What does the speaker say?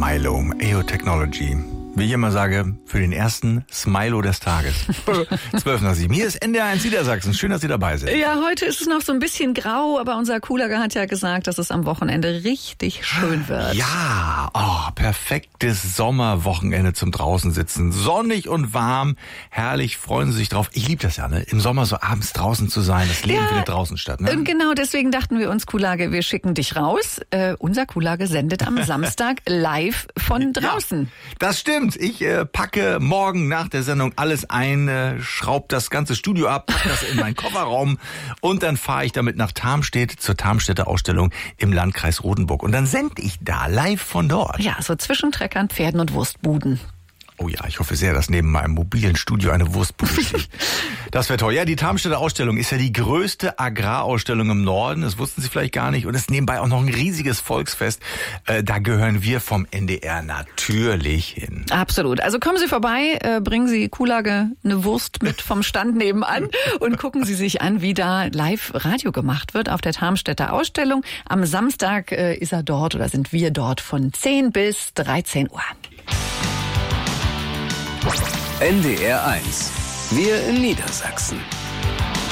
Smilo, EO Technology. Wie ich immer sage, für den ersten Smilo des Tages. 12:07. Hier ist NDR 1 Niedersachsen. Schön, dass Sie dabei sind. Ja, heute ist es noch so ein bisschen grau, aber unser Kuhlager hat ja gesagt, dass es am Wochenende richtig schön wird. Ja, perfektes Sommerwochenende zum draußen sitzen. Sonnig und warm, herrlich, freuen Sie sich drauf. Ich liebe das ja, ne? Im Sommer so abends draußen zu sein. Das Leben findet draußen statt, ne? Genau, deswegen dachten wir uns, Kuhlage, wir schicken dich raus. Unser Kuhlage sendet am Samstag live von draußen. Ja, das stimmt. Ich packe morgen nach der Sendung alles ein, schraube das ganze Studio ab, packe das in meinen Kofferraum und dann fahre ich damit nach Tarmstedt zur Tarmstädter Ausstellung im Landkreis Rotenburg. Und dann sende ich da live von dort. Ja, so zwischen Treckern, Pferden und Wurstbuden. Oh ja, ich hoffe sehr, dass neben meinem mobilen Studio eine Wurstbude steht. Das wäre toll. Ja, die Tarmstädter Ausstellung ist ja die größte Agrarausstellung im Norden. Das wussten Sie vielleicht gar nicht. Und es ist nebenbei auch noch ein riesiges Volksfest. Da gehören wir vom NDR natürlich hin. Absolut. Also kommen Sie vorbei, bringen Sie Kuhlage eine Wurst mit vom Stand nebenan und gucken Sie sich an, wie da live Radio gemacht wird auf der Tarmstädter Ausstellung. Am Samstag ist er dort oder sind wir dort von 10 bis 13 Uhr. NDR 1. Wir in Niedersachsen.